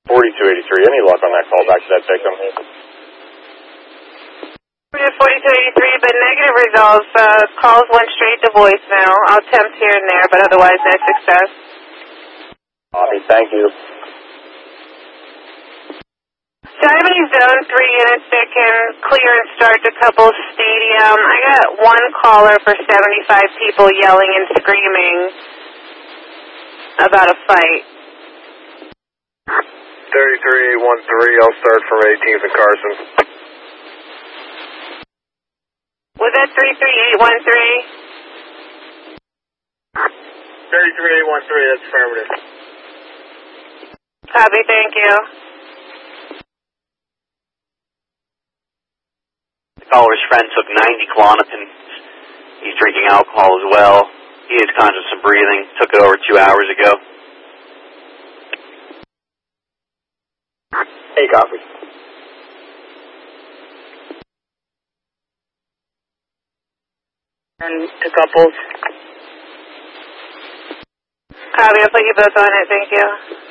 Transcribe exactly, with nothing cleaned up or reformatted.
forty-two eighty-three, any luck on that call back to that victim? forty-two eighty-three, but negative results. Uh, calls went straight to voicemail. I'll attempt here and there, but otherwise no success. Copy, thank you. Do I have any zone three units that can clear and start to Couples Stadium? I got one caller for seventy-five people yelling and screaming about a fight. thirty-three eight one three, I'll start from eighteenth and Carson. Was that three three eight one three? thirty-three eight one three, that's affirmative. Copy, thank you. The caller's friend took ninety Klonopin. He's drinking alcohol as well. He is conscious of breathing. Took it over two hours ago. Hey, copy. And to Couples. Copy, I'll put you both on it, thank you.